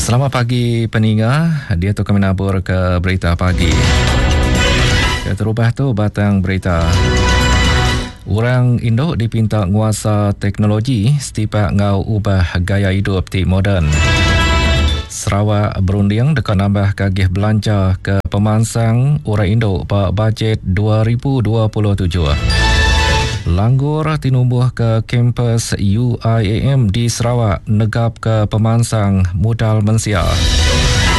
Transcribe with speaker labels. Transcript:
Speaker 1: Selamat pagi pendengar, dia tu kami nabur ke berita pagi. Terubah tu batang berita. Orang Indo dipinta nguasa teknologi setiap ngau ubah gaya hidup ti moden. Sarawak berunding dekat nambah kagih belanja ke pemansang orang Indo pada bajet 2027. Langgur tinumbuh ke kampus UIAM di Sarawak negap ke pemansang modal mensia.